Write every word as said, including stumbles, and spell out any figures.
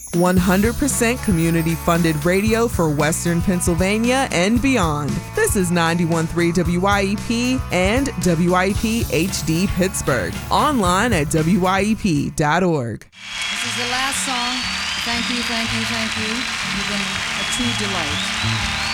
one hundred percent community-funded radio for Western Pennsylvania and beyond. This is ninety-one point three W Y E P and W Y E P H D Pittsburgh. Online at W Y E P dot org. This is the last song. Thank you, thank you, thank you. You've been a true delight.